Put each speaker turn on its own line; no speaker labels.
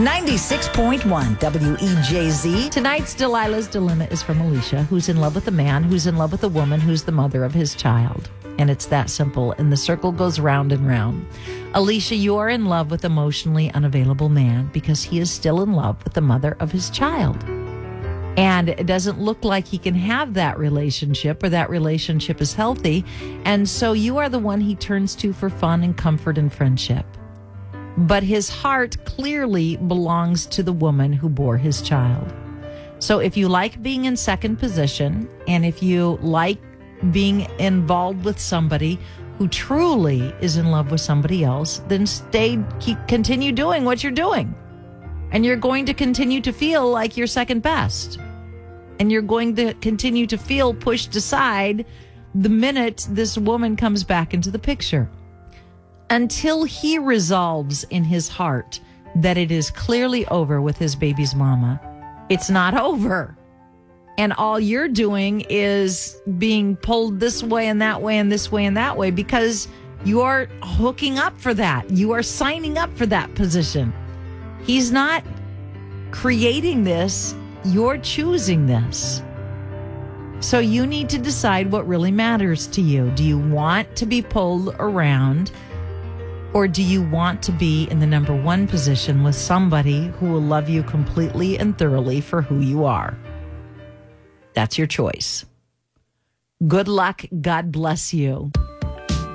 96.1 WEJZ.
Tonight's Delilah's Dilemma is from Alicia, who's in love with a man, who's in love with a woman, who's the mother of his child. And it's that simple, and the circle goes round and round. Alicia, you are in love with emotionally unavailable man because he is still in love with the mother of his child. And it doesn't look like he can have that relationship, or that relationship is healthy. And so you are the one he turns to for fun and comfort and friendship. But his heart clearly belongs to the woman who bore his child. So if you like being in second position, and if you like being involved with somebody who truly is in love with somebody else, then continue doing what you're doing. And you're going to continue to feel like you're second best. And you're going to continue to feel pushed aside the minute this woman comes back into the picture. Until he resolves in his heart that it is clearly over with his baby's mama, it's not over. And all you're doing is being pulled this way and that way and this way and that way because you are hooking up for that. You are signing up for that position. He's not creating this. You're choosing this. So you need to decide what really matters to you. Do you want to be pulled around? Or do you want to be in the number one position with somebody who will love you completely and thoroughly for who you are? That's your choice. Good luck. God bless you.